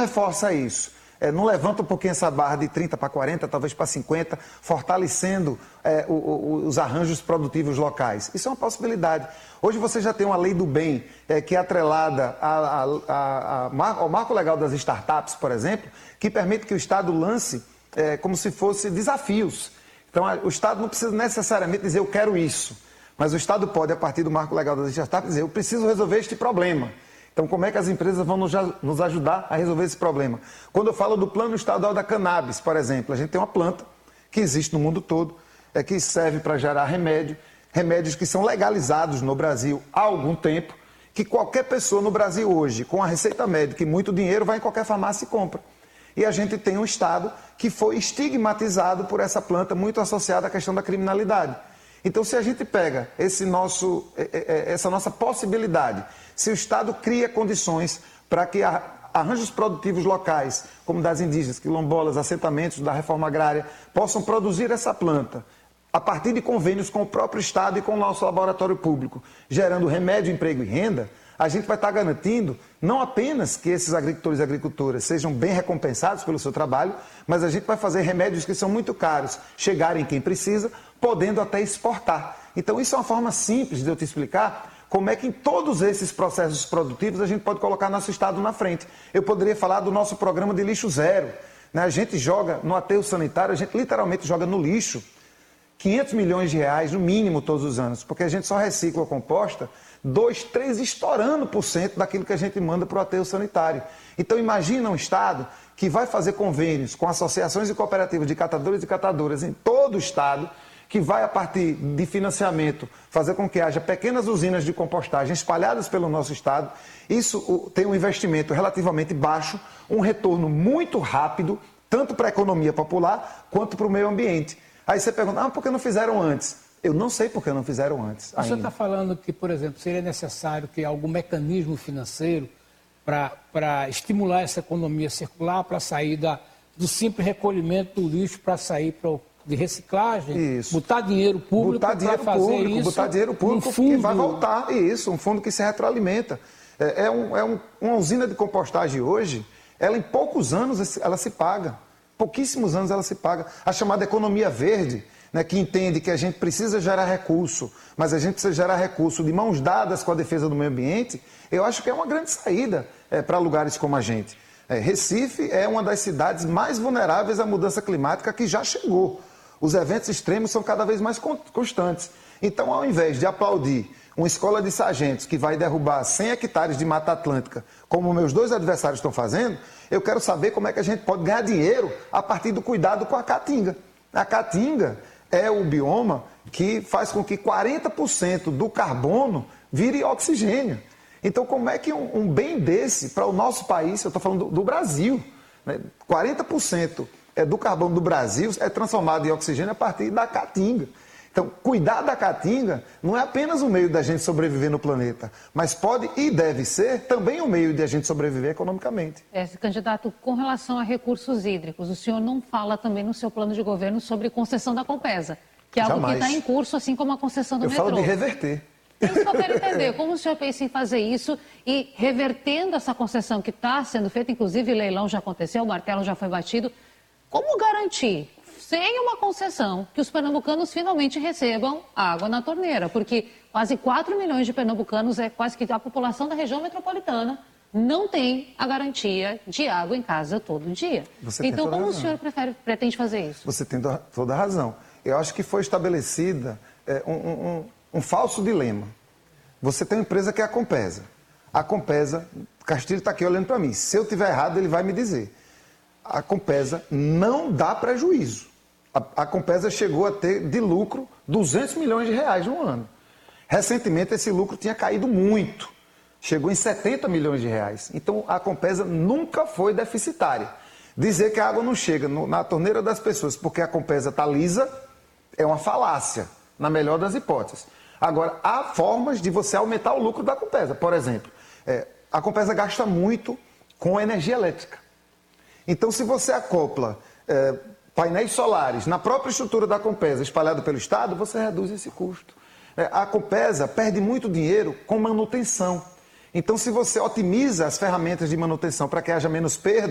reforça isso? Não levanta um pouquinho essa barra de 30 para 40, talvez para 50, fortalecendo os arranjos produtivos locais? Isso é uma possibilidade. Hoje você já tem uma lei do bem que é atrelada ao marco legal das startups, por exemplo, que permite que o Estado lance como se fosse desafios. Então, o Estado não precisa necessariamente dizer eu quero isso, mas o Estado pode, a partir do marco legal das startups, dizer eu preciso resolver este problema. Então, como é que as empresas vão nos ajudar a resolver esse problema? Quando eu falo do Plano Estadual da Cannabis, por exemplo, a gente tem uma planta que existe no mundo todo, que serve para gerar remédios que são legalizados no Brasil há algum tempo, que qualquer pessoa no Brasil hoje, com a receita médica e muito dinheiro, vai em qualquer farmácia e compra. E a gente tem um Estado que foi estigmatizado por essa planta, muito associada à questão da criminalidade. Então, se a gente pega essa nossa possibilidade, se o Estado cria condições para que arranjos produtivos locais, como das indígenas, quilombolas, assentamentos da reforma agrária, possam produzir essa planta, a partir de convênios com o próprio Estado e com o nosso laboratório público, gerando remédio, emprego e renda, a gente vai estar garantindo não apenas que esses agricultores e agricultoras sejam bem recompensados pelo seu trabalho, mas a gente vai fazer remédios que são muito caros chegarem quem precisa, podendo até exportar. Então isso é uma forma simples de eu te explicar como é que em todos esses processos produtivos a gente pode colocar nosso Estado na frente. Eu poderia falar do nosso programa de lixo zero. A gente joga no aterro sanitário, a gente literalmente joga no lixo 500 milhões de reais no mínimo todos os anos, porque a gente só recicla ou composta 2, 3 estourando por cento daquilo que a gente manda para o aterro sanitário. Então imagina um Estado que vai fazer convênios com associações e cooperativas de catadores e catadoras em todo o Estado, que vai, a partir de financiamento, fazer com que haja pequenas usinas de compostagem espalhadas pelo nosso Estado. Isso tem um investimento relativamente baixo, um retorno muito rápido, tanto para a economia popular quanto para o meio ambiente. Aí você pergunta, por que não fizeram antes? Eu não sei por que não fizeram antes. Você está falando que, por exemplo, seria necessário criar algum mecanismo financeiro para estimular essa economia circular, para sair do simples recolhimento do lixo, para sair de reciclagem, isso. Botar dinheiro público para fazer isso. Botar dinheiro público um fundo que vai voltar. Isso, um fundo que se retroalimenta. Uma usina de compostagem hoje, ela em poucos anos ela se paga. Pouquíssimos anos ela se paga. A chamada economia verde, que entende que a gente precisa gerar recurso, mas a gente precisa gerar recurso de mãos dadas com a defesa do meio ambiente, eu acho que é uma grande saída para lugares como a gente. Recife é uma das cidades mais vulneráveis à mudança climática que já chegou. Os eventos extremos são cada vez mais constantes. Então, ao invés de aplaudir uma escola de sargentos que vai derrubar 100 hectares de Mata Atlântica, como meus dois adversários estão fazendo, eu quero saber como é que a gente pode ganhar dinheiro a partir do cuidado com a caatinga. A caatinga é o bioma que faz com que 40% do carbono vire oxigênio. Então, como é que um bem desse, para o nosso país, eu estou falando do Brasil, 40% do carbono do Brasil é transformado em oxigênio a partir da caatinga. Então, cuidar da caatinga não é apenas um meio da gente sobreviver no planeta, mas pode e deve ser também um meio de a gente sobreviver economicamente. Candidato, com relação a recursos hídricos, o senhor não fala também no seu plano de governo sobre concessão da Compesa, que é algo Jamais. que está em curso, assim como a concessão do metrô. Eu falo de reverter. É isso que eu quero entender. Como o senhor pensa em fazer isso e revertendo essa concessão que está sendo feita, inclusive leilão já aconteceu, o martelo já foi batido, como garantir, sem uma concessão, que os pernambucanos finalmente recebam água na torneira? Porque quase 4 milhões de pernambucanos, quase que a população da região metropolitana, não tem a garantia de água em casa todo dia. Então, como o senhor pretende fazer isso? Você tem toda a razão. Eu acho que foi estabelecida um falso dilema. Você tem uma empresa que é a Compesa. A Compesa, Castilho está aqui olhando para mim. Se eu estiver errado, ele vai me dizer. A Compesa não dá prejuízo. A Compesa chegou a ter de lucro 200 milhões de reais no ano. Recentemente, esse lucro tinha caído muito. Chegou em 70 milhões de reais. Então, a Compesa nunca foi deficitária. Dizer que a água não chega na torneira das pessoas porque a Compesa está lisa é uma falácia, na melhor das hipóteses. Agora, há formas de você aumentar o lucro da Compesa. Por exemplo, a Compesa gasta muito com energia elétrica. Então, se você acopla painéis solares na própria estrutura da Compesa, espalhada pelo Estado, você reduz esse custo. A Compesa perde muito dinheiro com manutenção. Então, se você otimiza as ferramentas de manutenção para que haja menos perda,